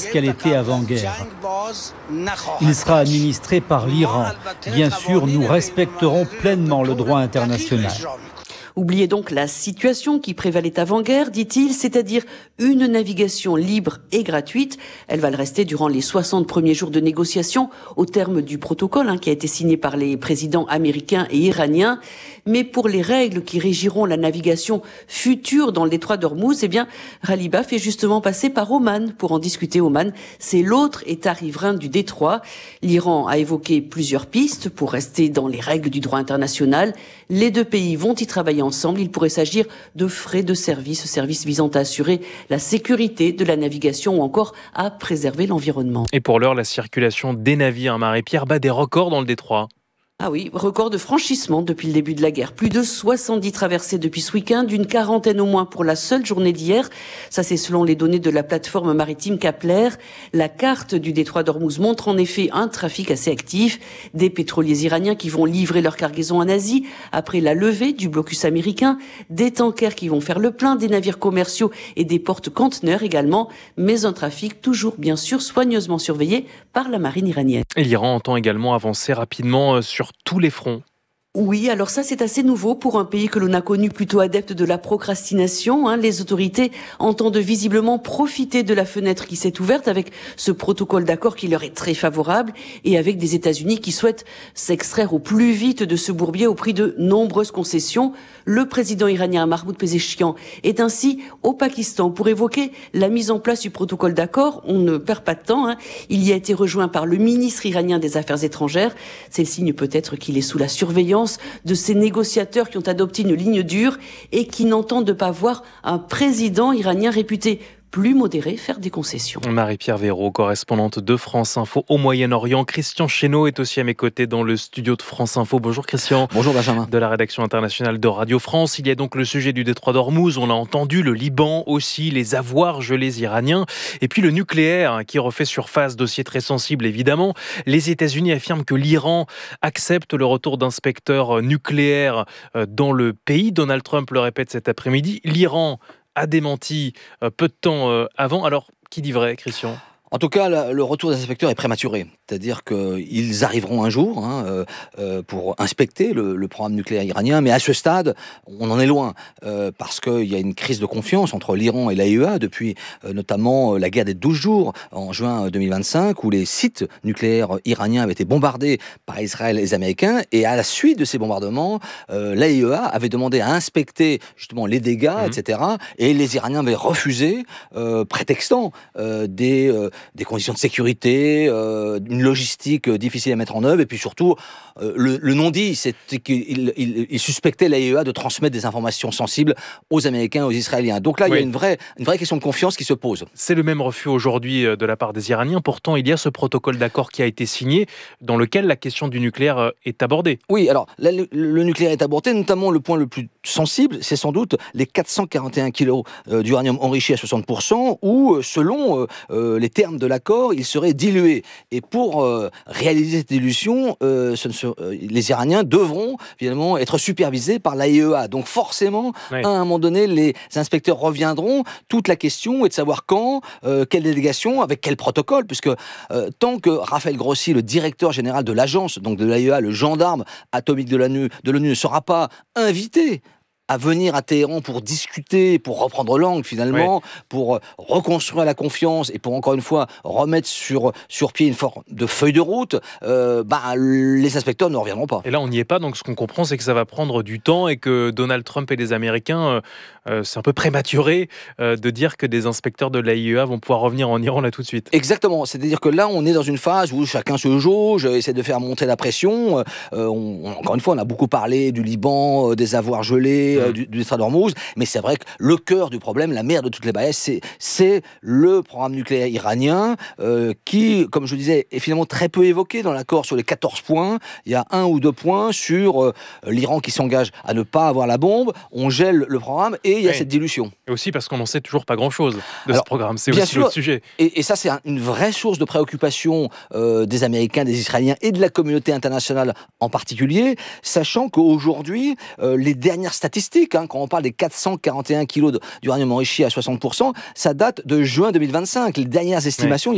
qu'elle était avant-guerre. Il sera administré par l'Iran. Bien sûr, nous respecterons pleinement le droit international. Oubliez donc la situation qui prévalait avant-guerre, dit-il, c'est-à-dire une navigation libre et gratuite. Elle va le rester durant les 60 premiers jours de négociations au terme du protocole qui a été signé par les présidents américains et iraniens. Mais pour les règles qui régiront la navigation future dans le détroit d'Ormuz, Raliba fait justement passer par Oman pour en discuter. Oman, c'est l'autre État riverain du détroit. L'Iran a évoqué plusieurs pistes pour rester dans les règles du droit international. Les deux pays vont y travailler ensemble. Il pourrait s'agir de frais de service visant à assurer la sécurité de la navigation ou encore à préserver l'environnement. Et pour l'heure, la circulation des navires, Marie-Pierre, bat des records dans le détroit. Ah oui, record de franchissement depuis le début de la guerre. Plus de 70 traversées depuis ce week-end, une quarantaine au moins pour la seule journée d'hier. Ça, c'est selon les données de la plateforme maritime Kepler. La carte du détroit d'Ormuz montre en effet un trafic assez actif. Des pétroliers iraniens qui vont livrer leur cargaison en Asie après la levée du blocus américain. Des tankers qui vont faire le plein, des navires commerciaux et des porte-conteneurs également. Mais un trafic toujours, bien sûr, soigneusement surveillé par la marine iranienne. Et l'Iran entend également avancer rapidement sur tous les fronts. Oui, alors ça c'est assez nouveau pour un pays que l'on a connu plutôt adepte de la procrastination. Les autorités entendent visiblement profiter de la fenêtre qui s'est ouverte avec ce protocole d'accord qui leur est très favorable et avec des États-Unis qui souhaitent s'extraire au plus vite de ce bourbier au prix de nombreuses concessions. Le président iranien Mahmoud Pezeshkian est ainsi au Pakistan pour évoquer la mise en place du protocole d'accord. On ne perd pas de temps. Il y a été rejoint par le ministre iranien des Affaires étrangères. C'est le signe peut-être qu'il est sous la surveillance de ces négociateurs qui ont adopté une ligne dure et qui n'entendent pas voir un président iranien réputé plus modéré faire des concessions. Marie-Pierre Véraud, correspondante de France Info au Moyen-Orient. Christian Chesneau est aussi à mes côtés dans le studio de France Info. Bonjour Christian. Bonjour Benjamin. De la rédaction internationale de Radio France. Il y a donc le sujet du détroit d'Ormuz, on l'a entendu, le Liban aussi, les avoirs gelés iraniens, et puis le nucléaire qui refait surface, dossier très sensible évidemment. Les États-Unis affirment que l'Iran accepte le retour d'inspecteurs nucléaires dans le pays. Donald Trump le répète cet après-midi. L'Iran a démenti peu de temps avant. Alors, qui dit vrai, Christian ? En tout cas, le retour des inspecteurs est prématuré. C'est-à-dire qu'ils arriveront un jour pour inspecter le programme nucléaire iranien. Mais à ce stade, on en est loin. Parce qu'il y a une crise de confiance entre l'Iran et l'AIEA depuis notamment la guerre des 12 jours en juin 2025, où les sites nucléaires iraniens avaient été bombardés par Israël et les Américains. Et à la suite de ces bombardements, l'AIEA avait demandé à inspecter justement les dégâts, etc. Et les Iraniens avaient refusé, prétextant des conditions de sécurité, une logistique difficile à mettre en œuvre, et puis surtout, le non-dit, c'était qu'il suspectait l'AIEA de transmettre des informations sensibles aux Américains et aux Israéliens. Donc là, il y a une vraie question de confiance qui se pose. C'est le même refus aujourd'hui de la part des Iraniens. Pourtant, il y a ce protocole d'accord qui a été signé, dans lequel la question du nucléaire est abordée. Oui, alors, le nucléaire est abordé, notamment le point le plus sensible, c'est sans doute les 441 kilos d'uranium enrichi à 60%, où, selon les termes de l'accord, il serait dilué. Et pour réaliser cette dilution, les Iraniens devront finalement être supervisés par l'AIEA. Donc forcément, à un moment donné, les inspecteurs reviendront. Toute la question est de savoir quand, quelle délégation, avec quel protocole, puisque tant que Raphaël Grossi, le directeur général de l'agence, donc de l'AIEA, le gendarme atomique de l'ONU ne sera pas invité à venir à Téhéran pour discuter, pour reprendre langue finalement, pour reconstruire la confiance et pour encore une fois remettre sur pied une forme de feuille de route, les inspecteurs ne reviendront pas. Et là on n'y est pas, donc ce qu'on comprend c'est que ça va prendre du temps et que Donald Trump et les Américains, c'est un peu prématuré de dire que des inspecteurs de l'AIEA vont pouvoir revenir en Iran là tout de suite. Exactement, c'est-à-dire que là on est dans une phase où chacun se jauge, essaie de faire monter la pression. Encore une fois, on a beaucoup parlé du Liban, des avoirs gelés, du détroit d'Ormuz, mais c'est vrai que le cœur du problème, la mère de toutes les baïses, c'est le programme nucléaire iranien qui, comme je le disais, est finalement très peu évoqué dans l'accord sur les 14 points. Il y a 1 ou 2 points sur l'Iran qui s'engage à ne pas avoir la bombe, on gèle le programme et il y a cette dilution. Et aussi parce qu'on n'en sait toujours pas grand-chose de ce programme, c'est aussi l'autre sujet. Et ça, c'est une vraie source de préoccupation des Américains, des Israéliens et de la communauté internationale en particulier, sachant qu'aujourd'hui, les dernières statistiques, quand on parle des 441 kilos d'uranium enrichi à 60%, ça date de juin 2025. Les dernières estimations,